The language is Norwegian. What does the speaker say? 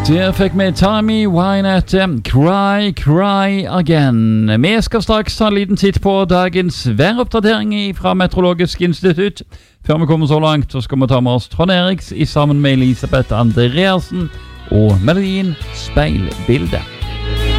Der fikk vi Tammy Wynette, Cry, Cry Again. Vi skal straks ta en liten titt på dagens væroppdatering fra Meteorologisk institutt. Før vi kommer så langt, så skal vi ta med oss Trond Eriks sammen med Elisabeth Andreasen og melodien Speilbildet.